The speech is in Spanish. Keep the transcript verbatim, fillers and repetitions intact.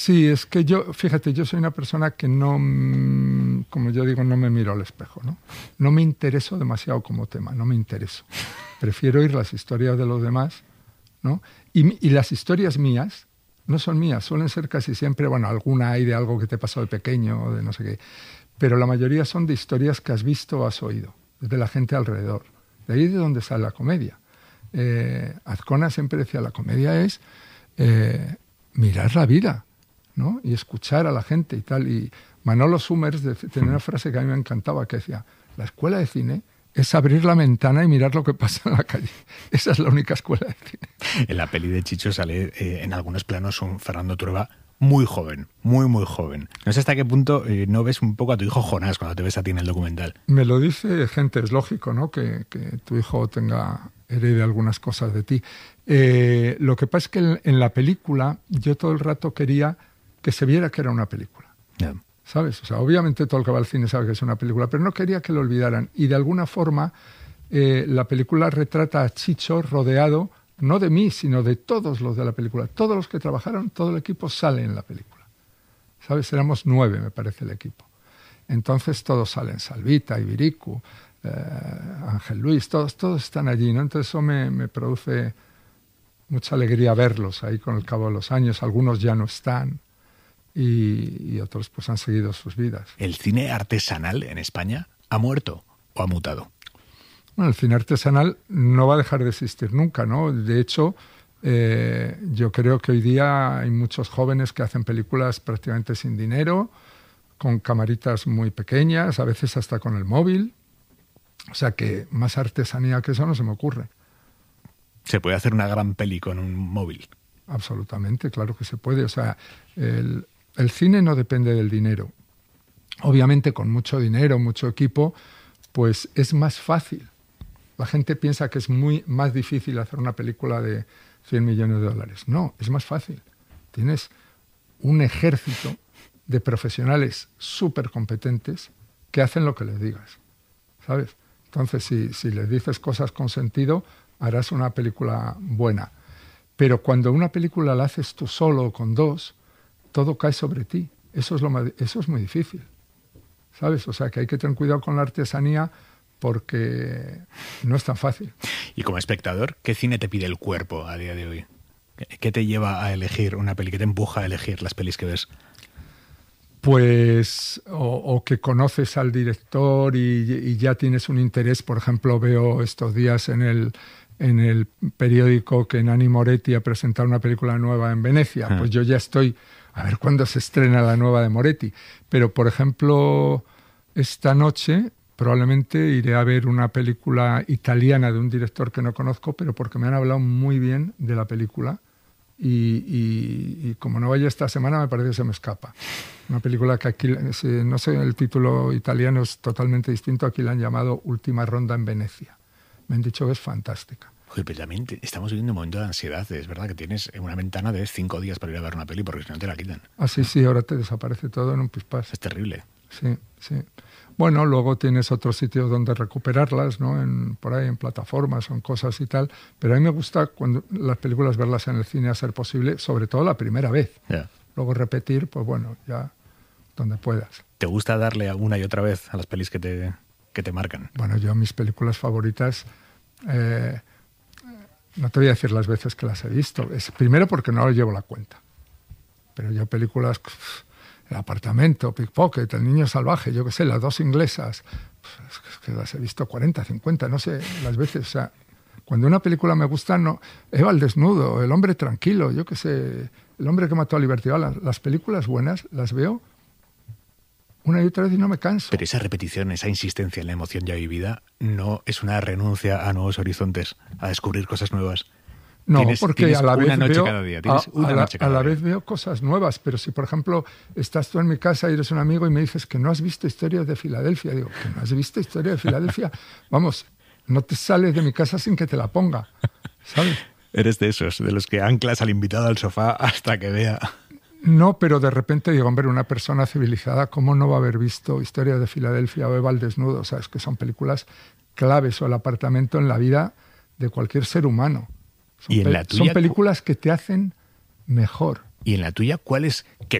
Sí, es que yo, fíjate, yo soy una persona que no, como yo digo, no me miro al espejo, ¿no? No me intereso demasiado como tema, no me intereso. Prefiero oír las historias de los demás, ¿no? Y, y las historias mías no son mías, suelen ser casi siempre, bueno, alguna hay de algo que te pasó de pequeño o de no sé qué, pero la mayoría son de historias que has visto o has oído, de la gente alrededor. De ahí es de donde sale la comedia. Eh, Azcona siempre decía, la comedia es eh, mirar la vida, ¿no? Y escuchar a la gente y tal. Y Manolo Summers tenía una frase que a mí me encantaba, que decía, la escuela de cine es abrir la ventana y mirar lo que pasa en la calle. Esa es la única escuela de cine. En la peli de Chicho sale eh, en algunos planos un Fernando Trueba muy joven, muy, muy joven. No sé hasta qué punto eh, no ves un poco a tu hijo Jonás cuando te ves a ti en el documental. Me lo dice gente, es lógico, ¿no? Que, que tu hijo tenga, herede algunas cosas de ti. Eh, lo que pasa es que en, en la película yo todo el rato quería que se viera que era una película. Yeah. ¿Sabes? O sea, obviamente todo el que va al cine sabe que es una película, pero no quería que lo olvidaran. Y de alguna forma eh, la película retrata a Chicho rodeado no de mí, sino de todos los de la película. Todos los que trabajaron, todo el equipo sale en la película. ¿Sabes? Éramos nueve, me parece, el equipo. Entonces todos salen, Salvita, Ibiricu, eh, Ángel Luis, todos, todos están allí, ¿no? Entonces eso me, me produce mucha alegría verlos ahí con el cabo de los años. Algunos ya no están y, y otros pues han seguido sus vidas. ¿El cine artesanal en España ha muerto o ha mutado? Bueno, el cine artesanal no va a dejar de existir nunca, ¿no? De hecho, eh, yo creo que hoy día hay muchos jóvenes que hacen películas prácticamente sin dinero, con camaritas muy pequeñas, a veces hasta con el móvil. O sea que más artesanía que eso no se me ocurre. ¿Se puede hacer una gran peli con un móvil? Absolutamente, claro que se puede. O sea, el, el cine no depende del dinero. Obviamente con mucho dinero, mucho equipo, pues es más fácil. La gente piensa que es muy más difícil hacer una película de cien millones de dólares. No, es más fácil. Tienes un ejército de profesionales súper competentes que hacen lo que les digas, ¿sabes? Entonces, si, si les dices cosas con sentido, harás una película buena. Pero cuando una película la haces tú solo o con dos, todo cae sobre ti. Eso es, lo más, eso es muy difícil, ¿sabes? O sea, que hay que tener cuidado con la artesanía porque no es tan fácil. Y como espectador, ¿qué cine te pide el cuerpo a día de hoy? ¿Qué te lleva a elegir una peli? ¿Qué te empuja a elegir las pelis que ves? Pues, o, o que conoces al director y, y ya tienes un interés. Por ejemplo, veo estos días en el, en el periódico que Nanni Moretti ha presentado una película nueva en Venecia. Ah. Pues yo ya estoy a ver cuándo se estrena la nueva de Moretti. Pero, por ejemplo, esta noche probablemente iré a ver una película italiana de un director que no conozco, pero porque me han hablado muy bien de la película. Y, y, y como no vaya esta semana, me parece que se me escapa. Una película que aquí, no sé, el título italiano es totalmente distinto. Aquí la han llamado Última Ronda en Venecia. Me han dicho que es fantástica. Oye, pero también te, estamos viviendo un momento de ansiedad. Es verdad que tienes una ventana de cinco días para ir a ver una peli porque si no te la quitan. Ah, sí, sí, ahora te desaparece todo en un pispás. Es terrible. Sí, sí. Bueno, luego tienes otros sitios donde recuperarlas, ¿no? En, por ahí en plataformas o en cosas y tal. Pero a mí me gusta cuando las películas verlas en el cine a ser posible, sobre todo la primera vez. Yeah. Luego repetir, pues bueno, ya donde puedas. ¿Te gusta darle una y otra vez a las pelis que te, que te marcan? Bueno, yo mis películas favoritas, eh, no te voy a decir las veces que las he visto. Es, primero porque no llevo la cuenta. Pero yo películas... Pff, El apartamento, Pickpocket, El niño salvaje, yo qué sé, las dos inglesas, pues es que las he visto cuarenta, cincuenta, no sé, las veces. O sea, cuando una película me gusta, no, Eva el desnudo, El hombre tranquilo, yo qué sé, El hombre que mató a Liberty Balance. Las películas buenas las veo una y otra vez y no me canso. Pero esa repetición, esa insistencia en la emoción ya vivida, no es una renuncia a nuevos horizontes, a descubrir cosas nuevas. No, tienes, porque tienes a la vez una noche veo, cada día. Tienes a, una a la, noche cada a la día. vez veo cosas nuevas, pero si, por ejemplo, estás tú en mi casa y eres un amigo y me dices que no has visto Historias de Filadelfia, digo, ¿que no has visto Historia de Filadelfia? Vamos, no te sales de mi casa sin que te la ponga, ¿sabes? Eres de esos, de los que anclas al invitado al sofá hasta que vea. No, pero de repente digo, hombre, una persona civilizada, ¿cómo no va a haber visto Historias de Filadelfia o Eva al desnudo? O sea, es que son películas claves, o El apartamento, en la vida de cualquier ser humano. Son, ¿Y en pe- la tuya? son películas que te hacen mejor. Y en la tuya, ¿cuál es? Que